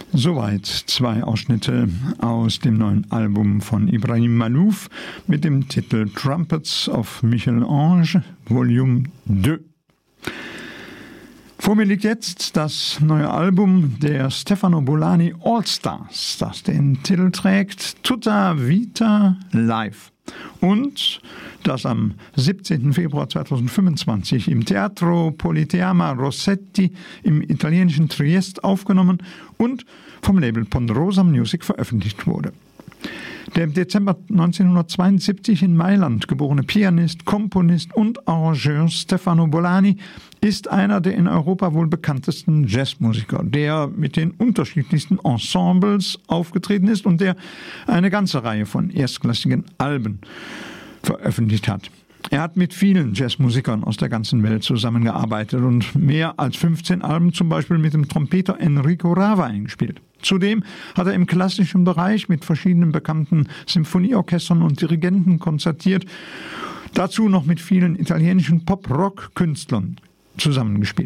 Soweit 2 Ausschnitte aus dem neuen Album von Ibrahim Malouf mit dem Titel Trumpets of Michel-Ange Volume 2. Vor mir liegt jetzt das neue Album der Stefano Bolani All-Stars, das den Titel trägt Tutta Vita Live und das am 17. Februar 2025 im Teatro Politeama Rossetti im italienischen Triest aufgenommen und vom Label Ponderosa Music veröffentlicht wurde. Der im Dezember 1972 in Mailand geborene Pianist, Komponist und Arrangeur Stefano Bolani ist einer der in Europa wohl bekanntesten Jazzmusiker, der mit den unterschiedlichsten Ensembles aufgetreten ist und der eine ganze Reihe von erstklassigen Alben veröffentlicht hat. Er hat mit vielen Jazzmusikern aus der ganzen Welt zusammengearbeitet und mehr als 15 Alben zum Beispiel mit dem Trompeter Enrico Rava eingespielt. Zudem hat er im klassischen Bereich mit verschiedenen bekannten Symphonieorchestern und Dirigenten konzertiert, dazu noch mit vielen italienischen Pop-Rock-Künstlern zusammengespielt.